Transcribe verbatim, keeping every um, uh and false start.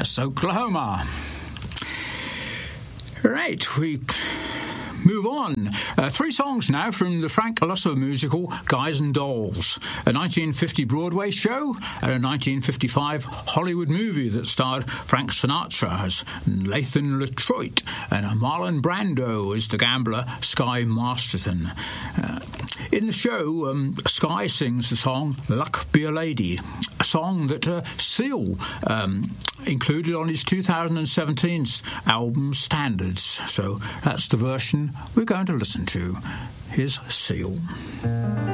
Yes, Oklahoma. Right, we move on. Uh, three songs now from the Frank Lusso musical Guys and Dolls, a nineteen fifty Broadway show and a nineteen fifty-five Hollywood movie that starred Frank Sinatra as Lathan Latroit and Marlon Brando as the gambler Sky Masterton. Uh, in the show, um, Sky sings the song Luck Be a Lady, a song that uh, Seal um, included on his two thousand seventeen album Standards. So that's the version we're going to listen to. Here's Seal.